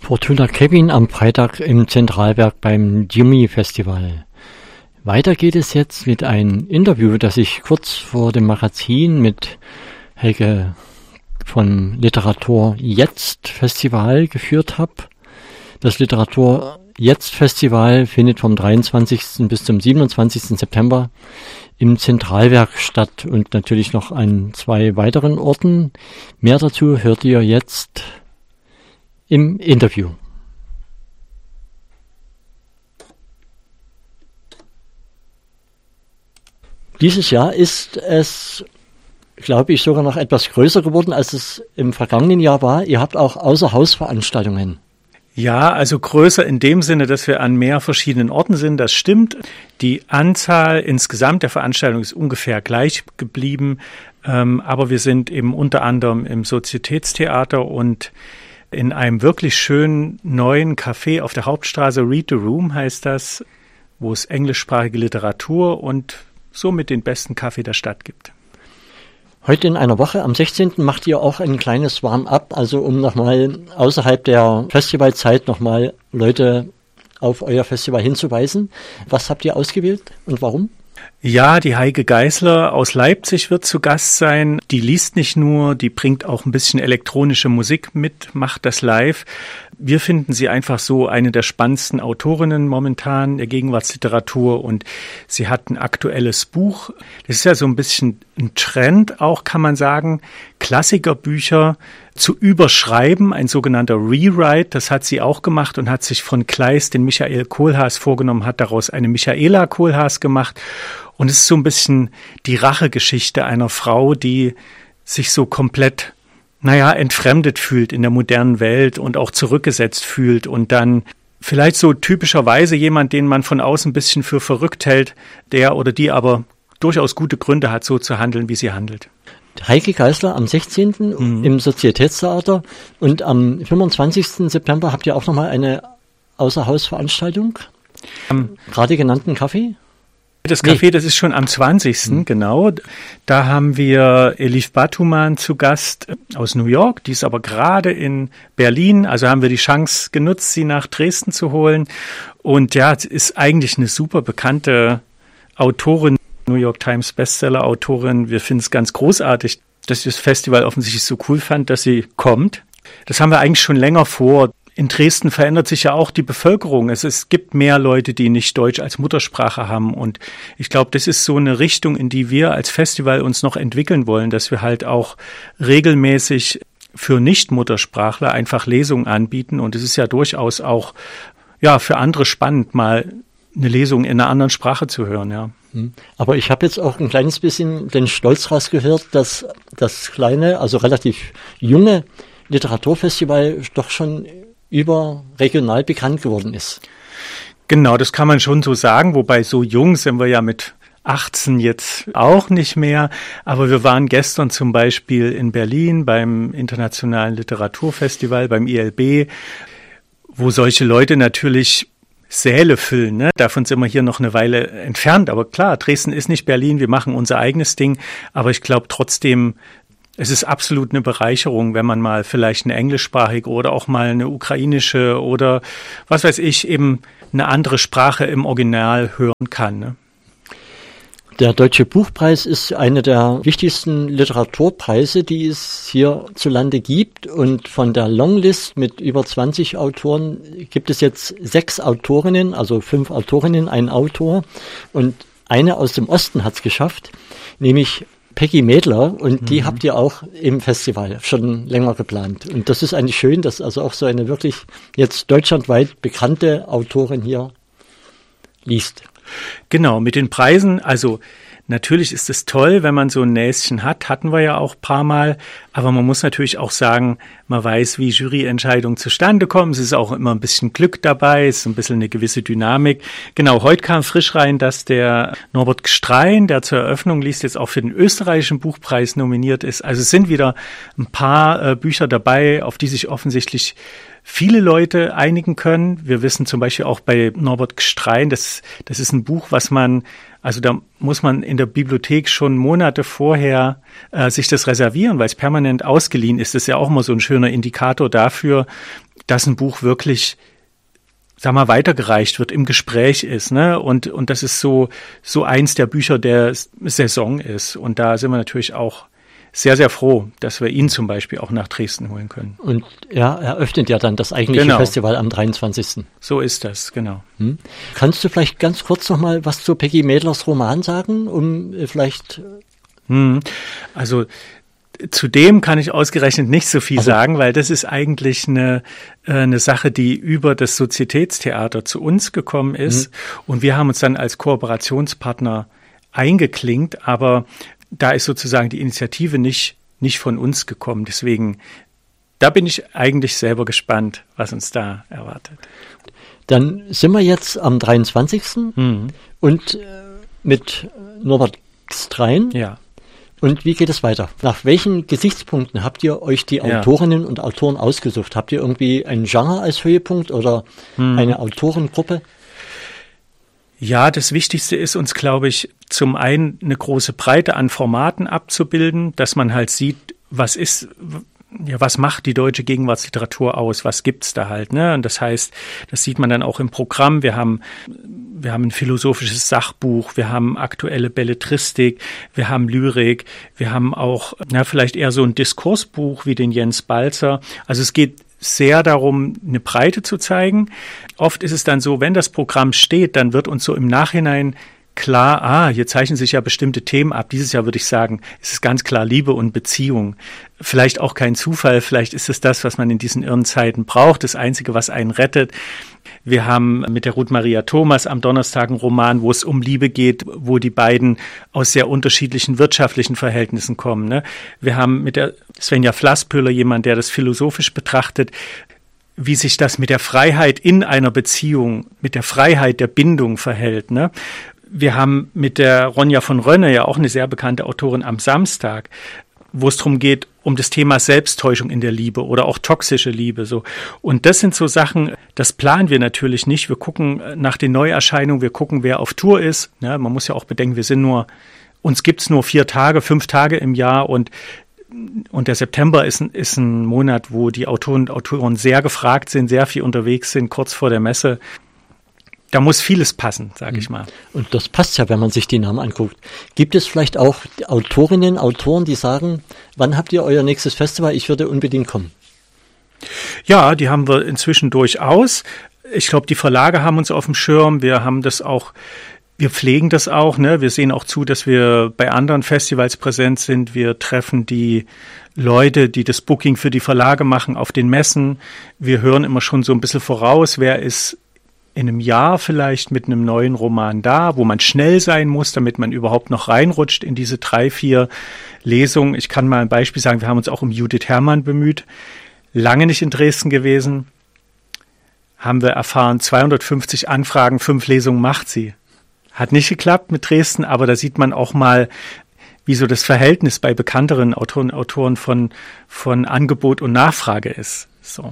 Fortuna Cabin am Freitag im Zentralwerk beim Jimmy Festival. Weiter geht es jetzt mit einem Interview, das ich kurz vor dem Magazin mit Helge von Literatur Jetzt Festival geführt habe. Das Literatur Jetzt Festival findet vom 23. bis zum 27. September im Zentralwerk statt und natürlich noch an 2 weiteren Orten. Mehr dazu hört ihr jetzt im Interview. Dieses Jahr ist es, glaube ich, sogar noch etwas größer geworden, als es im vergangenen Jahr war. Ihr habt auch Außerhausveranstaltungen. Ja, also größer in dem Sinne, dass wir an mehr verschiedenen Orten sind, das stimmt. Die Anzahl insgesamt der Veranstaltungen ist ungefähr gleich geblieben, aber wir sind eben unter anderem im Sozietätstheater und in einem wirklich schönen neuen Café auf der Hauptstraße, Read the Room heißt das, wo es englischsprachige Literatur und somit den besten Kaffee der Stadt gibt. Heute in einer Woche, am 16. macht ihr auch ein kleines Warm-up, also um nochmal außerhalb der Festivalzeit nochmal Leute auf euer Festival hinzuweisen. Was habt ihr ausgewählt und warum? Ja, die Heike Geisler aus Leipzig wird zu Gast sein. Die liest nicht nur, die bringt auch ein bisschen elektronische Musik mit, macht das live. Wir finden sie einfach so eine der spannendsten Autorinnen momentan der Gegenwartsliteratur und sie hat ein aktuelles Buch. Das ist ja so ein bisschen ein Trend auch, kann man sagen, Klassikerbücher zu überschreiben, ein sogenannter Rewrite. Das hat sie auch gemacht und hat sich von Kleist den Michael Kohlhaas vorgenommen, hat daraus eine Michaela Kohlhaas gemacht. Und es ist so ein bisschen die Rachegeschichte einer Frau, die sich so komplett entfremdet fühlt in der modernen Welt und auch zurückgesetzt fühlt und dann vielleicht so typischerweise jemand, den man von außen ein bisschen für verrückt hält, der oder die aber durchaus gute Gründe hat, so zu handeln, wie sie handelt. Heike Geisler am 16. im Sozietätstheater und am 25. September habt ihr auch nochmal eine Außerhausveranstaltung, gerade genannten Kaffee? Das Café, das ist schon am 20. Genau. Da haben wir Elif Batuman zu Gast aus New York. Die ist aber gerade in Berlin. Also haben wir die Chance genutzt, sie nach Dresden zu holen. Und ja, es ist eigentlich eine super bekannte Autorin, New York Times Bestseller-Autorin. Wir finden es ganz großartig, dass das Festival offensichtlich so cool fand, dass sie kommt. Das haben wir eigentlich schon länger vor. In Dresden verändert sich ja auch die Bevölkerung. Es gibt mehr Leute, die nicht Deutsch als Muttersprache haben. Und ich glaube, das ist so eine Richtung, in die wir als Festival uns noch entwickeln wollen, dass wir halt auch regelmäßig für Nicht-Muttersprachler einfach Lesungen anbieten. Und es ist ja durchaus auch für andere spannend, mal eine Lesung in einer anderen Sprache zu hören. Ja. Aber ich habe jetzt auch ein kleines bisschen den Stolz rausgehört, dass das kleine, also relativ junge Literaturfestival doch schon überregional bekannt geworden ist. Genau, das kann man schon so sagen, wobei so jung sind wir ja mit 18 jetzt auch nicht mehr. Aber wir waren gestern zum Beispiel in Berlin beim Internationalen Literaturfestival, beim ILB, wo solche Leute natürlich Säle füllen. Ne? Davon sind wir hier noch eine Weile entfernt. Aber klar, Dresden ist nicht Berlin, wir machen unser eigenes Ding. Aber ich glaube trotzdem, es ist absolut eine Bereicherung, wenn man mal vielleicht eine englischsprachige oder auch mal eine ukrainische oder was weiß ich, eben eine andere Sprache im Original hören kann. Ne? Der Deutsche Buchpreis ist eine der wichtigsten Literaturpreise, die es hierzulande gibt. Und von der Longlist mit über 20 Autoren gibt es jetzt 6 Autorinnen, also 5 Autorinnen, ein Autor. Und eine aus dem Osten hat es geschafft, nämlich Peggy Mädler, und die habt ihr auch im Festival schon länger geplant. Und das ist eigentlich schön, dass also auch so eine wirklich jetzt deutschlandweit bekannte Autorin hier liest. Genau, mit den Preisen, also natürlich ist es toll, wenn man so ein Näschen hat, hatten wir ja auch ein paar Mal, aber man muss natürlich auch sagen, man weiß, wie Juryentscheidungen zustande kommen, es ist auch immer ein bisschen Glück dabei, es ist ein bisschen eine gewisse Dynamik. Genau, heute kam frisch rein, dass der Norbert Gstrein, der zur Eröffnung liest, jetzt auch für den österreichischen Buchpreis nominiert ist. Also es sind wieder ein paar Bücher dabei, auf die sich offensichtlich viele Leute einigen können. Wir wissen zum Beispiel auch bei Norbert Gstrein, das ist ein Buch, was man, also da muss man in der Bibliothek schon Monate vorher sich das reservieren, weil es permanent ausgeliehen ist. Das ist ja auch immer so ein schöner Indikator dafür, dass ein Buch wirklich, sag mal, weitergereicht wird, im Gespräch ist, ne? Und das ist so eins der Bücher der Saison ist. Und da sind wir natürlich auch sehr, sehr froh, dass wir ihn zum Beispiel auch nach Dresden holen können. Und er eröffnet ja dann das eigentliche Festival am 23. So ist das, genau. Kannst du vielleicht ganz kurz noch mal was zu Peggy Mädlers Roman sagen, um vielleicht... Also zu dem kann ich ausgerechnet nicht so viel sagen, weil das ist eigentlich eine Sache, die über das Sozietätstheater zu uns gekommen ist. Und wir haben uns dann als Kooperationspartner eingeklinkt, aber da ist sozusagen die Initiative nicht von uns gekommen. Deswegen, da bin ich eigentlich selber gespannt, was uns da erwartet. Dann sind wir jetzt am 23. Und mit Norbert Gstrein. Ja. Und wie geht es weiter? Nach welchen Gesichtspunkten habt ihr euch die Autorinnen und Autoren ausgesucht? Habt ihr irgendwie ein Genre als Höhepunkt oder eine Autorengruppe? Ja, das Wichtigste ist uns, glaube ich, zum einen eine große Breite an Formaten abzubilden, dass man halt sieht, was macht die deutsche Gegenwartsliteratur aus? Was gibt's da halt, ne? Und das heißt, das sieht man dann auch im Programm. Wir haben ein philosophisches Sachbuch, wir haben aktuelle Belletristik, wir haben Lyrik, wir haben auch, vielleicht eher so ein Diskursbuch wie den Jens Balzer. Also es geht sehr darum, eine Breite zu zeigen. Oft ist es dann so, wenn das Programm steht, dann wird uns so im Nachhinein klar, hier zeichnen sich ja bestimmte Themen ab. Dieses Jahr würde ich sagen, ist es ganz klar Liebe und Beziehung. Vielleicht auch kein Zufall, vielleicht ist es das, was man in diesen irren Zeiten braucht, das Einzige, was einen rettet. Wir haben mit der Ruth Maria Thomas am Donnerstag einen Roman, wo es um Liebe geht, wo die beiden aus sehr unterschiedlichen wirtschaftlichen Verhältnissen kommen. Ne? Wir haben mit der Svenja Flasspöhler jemand, der das philosophisch betrachtet, wie sich das mit der Freiheit in einer Beziehung, mit der Freiheit der Bindung verhält. Ne? Wir haben mit der Ronja von Rönne, ja auch eine sehr bekannte Autorin, am Samstag, wo es darum geht, um das Thema Selbsttäuschung in der Liebe oder auch toxische Liebe. So. Und das sind so Sachen, das planen wir natürlich nicht. Wir gucken nach den Neuerscheinungen, wir gucken, wer auf Tour ist. Ja, man muss ja auch bedenken, uns gibt's nur 5 Tage im Jahr und der September ist ein Monat, wo die Autoren und Autoren sehr gefragt sind, sehr viel unterwegs sind, kurz vor der Messe. Da muss vieles passen, sage ich mal. Und das passt ja, wenn man sich die Namen anguckt. Gibt es vielleicht auch Autorinnen, Autoren, die sagen, wann habt ihr euer nächstes Festival? Ich würde unbedingt kommen. Ja, die haben wir inzwischen durchaus. Ich glaube, die Verlage haben uns auf dem Schirm. Wir pflegen das auch. Ne? Wir sehen auch zu, dass wir bei anderen Festivals präsent sind. Wir treffen die Leute, die das Booking für die Verlage machen, auf den Messen. Wir hören immer schon so ein bisschen voraus, wer ist in einem Jahr vielleicht mit einem neuen Roman da, wo man schnell sein muss, damit man überhaupt noch reinrutscht in diese 3, 4 Lesungen. Ich kann mal ein Beispiel sagen, wir haben uns auch um Judith Herrmann bemüht, lange nicht in Dresden gewesen, haben wir erfahren, 250 Anfragen, 5 Lesungen macht sie. Hat nicht geklappt mit Dresden, aber da sieht man auch mal, wie so das Verhältnis bei bekannteren Autoren von Angebot und Nachfrage ist. So.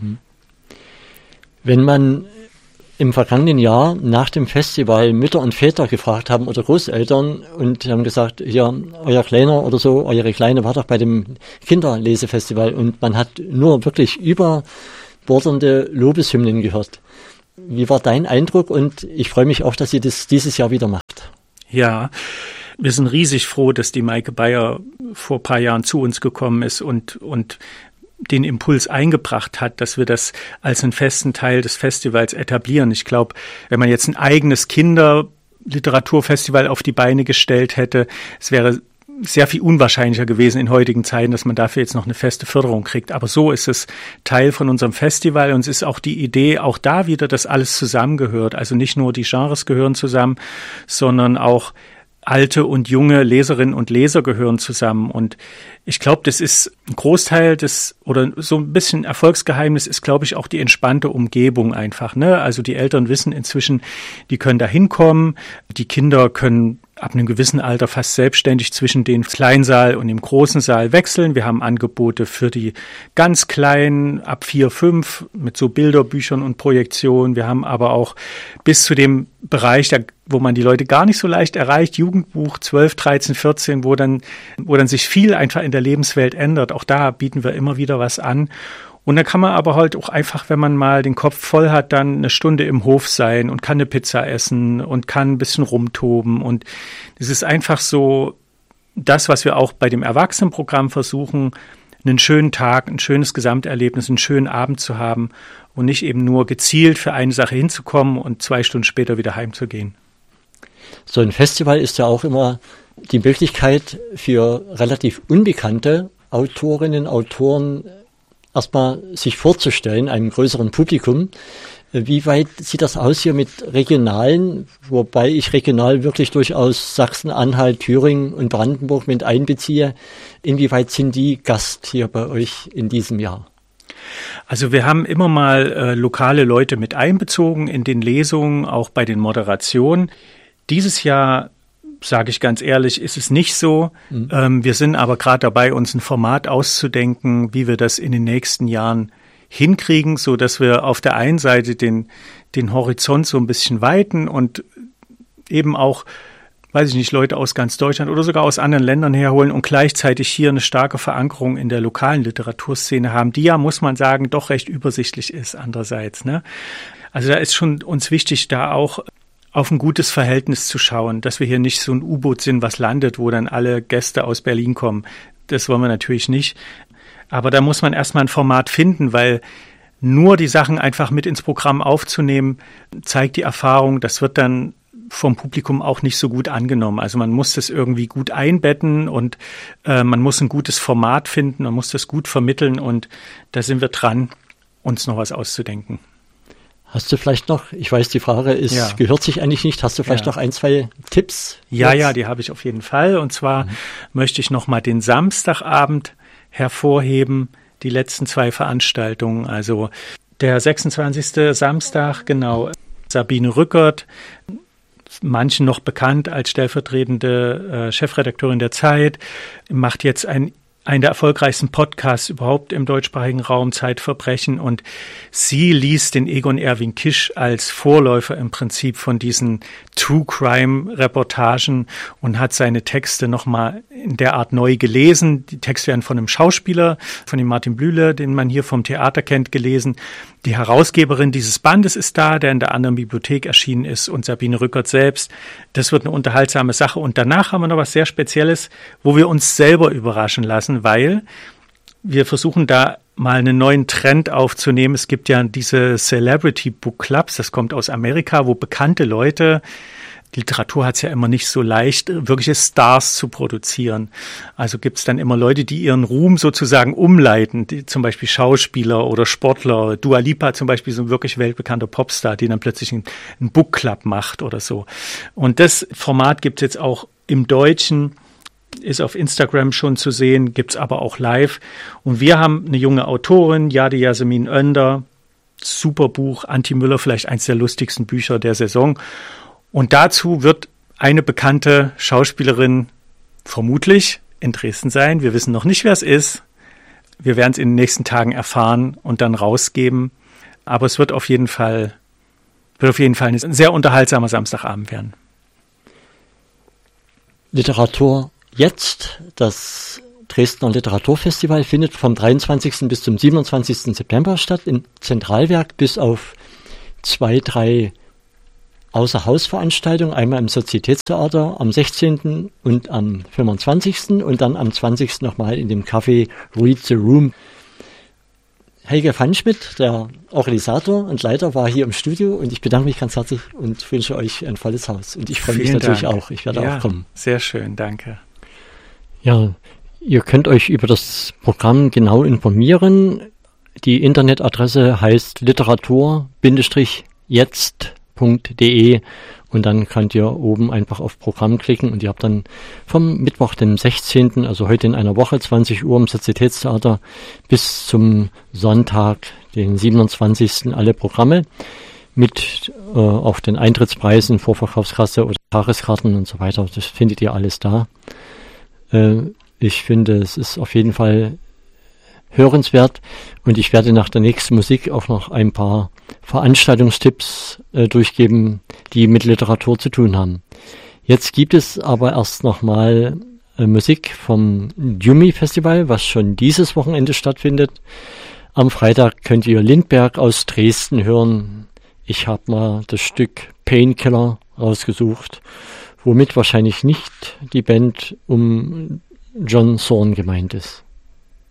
Wenn man im vergangenen Jahr nach dem Festival Mütter und Väter gefragt haben oder Großeltern und haben gesagt, ja, euer Kleiner oder so, eure Kleine war doch bei dem Kinderlesefestival und man hat nur wirklich überbordende Lobeshymnen gehört. Wie war dein Eindruck? Und ich freue mich auch, dass ihr das dieses Jahr wieder macht. Ja, wir sind riesig froh, dass die Maike Beyer vor ein paar Jahren zu uns gekommen ist und den Impuls eingebracht hat, dass wir das als einen festen Teil des Festivals etablieren. Ich glaube, wenn man jetzt ein eigenes Kinderliteraturfestival auf die Beine gestellt hätte, es wäre sehr viel unwahrscheinlicher gewesen in heutigen Zeiten, dass man dafür jetzt noch eine feste Förderung kriegt. Aber so ist es Teil von unserem Festival und es ist auch die Idee, auch da wieder, dass alles zusammengehört. Also nicht nur die Genres gehören zusammen, sondern auch alte und junge Leserinnen und Leser gehören zusammen. Und ich glaube, das ist ein Großteil oder so ein bisschen Erfolgsgeheimnis ist, glaube ich, auch die entspannte Umgebung einfach. Ne? Also die Eltern wissen inzwischen, die können da hinkommen. Die Kinder können ab einem gewissen Alter fast selbstständig zwischen dem Kleinsaal und dem großen Saal wechseln. Wir haben Angebote für die ganz Kleinen ab 4, 5 mit so Bilderbüchern und Projektionen. Wir haben aber auch bis zu dem Bereich, wo man die Leute gar nicht so leicht erreicht, Jugendbuch 12, 13, 14, wo dann sich viel einfach in der Lebenswelt ändert. Auch da bieten wir immer wieder was an. Und dann kann man aber halt auch einfach, wenn man mal den Kopf voll hat, dann eine Stunde im Hof sein und kann eine Pizza essen und kann ein bisschen rumtoben. Und es ist einfach so das, was wir auch bei dem Erwachsenenprogramm versuchen, einen schönen Tag, ein schönes Gesamterlebnis, einen schönen Abend zu haben und nicht eben nur gezielt für eine Sache hinzukommen und 2 Stunden später wieder heimzugehen. So ein Festival ist ja auch immer die Möglichkeit für relativ unbekannte Autorinnen, Autoren erstmal sich vorzustellen, einem größeren Publikum. Wie weit sieht das aus hier mit regionalen, wobei ich regional wirklich durchaus Sachsen-Anhalt, Thüringen und Brandenburg mit einbeziehe? Inwieweit sind die Gast hier bei euch in diesem Jahr? Also wir haben immer mal lokale Leute mit einbezogen in den Lesungen, auch bei den Moderationen. Dieses Jahr, sage ich ganz ehrlich, ist es nicht so. Wir sind aber gerade dabei, uns ein Format auszudenken, wie wir das in den nächsten Jahren hinkriegen, so dass wir auf der einen Seite den Horizont so ein bisschen weiten und eben auch, weiß ich nicht, Leute aus ganz Deutschland oder sogar aus anderen Ländern herholen und gleichzeitig hier eine starke Verankerung in der lokalen Literaturszene haben, die ja, muss man sagen, doch recht übersichtlich ist andererseits, ne? Also da ist schon uns wichtig, da auch auf ein gutes Verhältnis zu schauen, dass wir hier nicht so ein U-Boot sind, was landet, wo dann alle Gäste aus Berlin kommen. Das wollen wir natürlich nicht. Aber da muss man erstmal ein Format finden, weil nur die Sachen einfach mit ins Programm aufzunehmen, zeigt die Erfahrung, das wird dann vom Publikum auch nicht so gut angenommen. Also man muss das irgendwie gut einbetten und man muss ein gutes Format finden, man muss das gut vermitteln und da sind wir dran, uns noch was auszudenken. Hast du vielleicht noch, ich weiß, die Frage ist, gehört sich eigentlich nicht, hast du vielleicht noch 1, 2 Tipps? Ja, die habe ich auf jeden Fall. Und zwar möchte ich noch mal den Samstagabend hervorheben, die letzten 2 Veranstaltungen. Also der 26. Samstag, genau, Sabine Rückert, manchen noch bekannt als stellvertretende Chefredakteurin der Zeit, macht jetzt einen der erfolgreichsten Podcasts überhaupt im deutschsprachigen Raum, Zeitverbrechen. Und sie liest den Egon Erwin Kisch als Vorläufer im Prinzip von diesen True-Crime-Reportagen und hat seine Texte nochmal in der Art neu gelesen. Die Texte werden von einem Schauspieler, von dem Martin Blühle, den man hier vom Theater kennt, gelesen. Die Herausgeberin dieses Bandes ist da, der in der anderen Bibliothek erschienen ist, und Sabine Rückert selbst. Das wird eine unterhaltsame Sache. Und danach haben wir noch was sehr Spezielles, wo wir uns selber überraschen lassen, weil wir versuchen da mal einen neuen Trend aufzunehmen. Es gibt ja diese Celebrity Book Clubs, das kommt aus Amerika, wo bekannte Leute, die Literatur hat es ja immer nicht so leicht, wirkliche Stars zu produzieren. Also gibt es dann immer Leute, die ihren Ruhm sozusagen umleiten, die, zum Beispiel Schauspieler oder Sportler. Dua Lipa zum Beispiel, so ein wirklich weltbekannter Popstar, die dann plötzlich einen Book Club macht oder so. Und das Format gibt es jetzt auch im Deutschen, ist auf Instagram schon zu sehen, gibt's aber auch live. Und wir haben eine junge Autorin, Jade Yasemin Önder, super Buch, Anti Müller, vielleicht eins der lustigsten Bücher der Saison. Und dazu wird eine bekannte Schauspielerin vermutlich in Dresden sein. Wir wissen noch nicht, wer es ist. Wir werden es in den nächsten Tagen erfahren und dann rausgeben. Aber es wird auf jeden Fall ein sehr unterhaltsamer Samstagabend werden. Literatur jetzt, das Dresdner Literaturfestival findet vom 23. bis zum 27. September statt im Zentralwerk, bis auf 2, 3 Außerhausveranstaltungen, einmal im Sozietätstheater am 16. und am 25. und dann am 20. nochmal in dem Café Read the Room. Helge Pfannschmidt, der Organisator und Leiter, war hier im Studio und ich bedanke mich ganz herzlich und wünsche euch ein volles Haus. Und ich freue mich natürlich auch. Ich werde auch kommen. Sehr schön, danke. Ja, ihr könnt euch über das Programm genau informieren. Die Internetadresse heißt literatur-jetzt.de und dann könnt ihr oben einfach auf Programm klicken und ihr habt dann vom Mittwoch, dem 16., also heute in einer Woche, 20 Uhr im Sozietätstheater, bis zum Sonntag, den 27. alle Programme mit auf den Eintrittspreisen, Vorverkaufskasse oder Tageskarten und so weiter. Das findet ihr alles da. Ich finde, es ist auf jeden Fall hörenswert und ich werde nach der nächsten Musik auch noch ein paar Veranstaltungstipps durchgeben, die mit Literatur zu tun haben. Jetzt gibt es aber erst nochmal Musik vom Jumi Festival, was schon dieses Wochenende stattfindet. Am Freitag könnt ihr Lindberg aus Dresden hören. Ich habe mal das Stück Painkiller rausgesucht, womit wahrscheinlich nicht die Band um John Zorn gemeint ist.